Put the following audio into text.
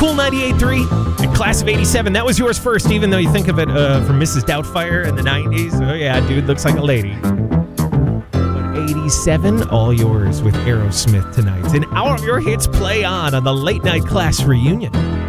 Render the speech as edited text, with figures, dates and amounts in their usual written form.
Cool 98.3 and Class of 87. That was yours first, even though you think of it from Mrs. Doubtfire in the 90s. Oh, yeah, dude looks like a lady. But 87, all yours with Aerosmith tonight. And Hour of Your Hits play on the Late Night Class reunion.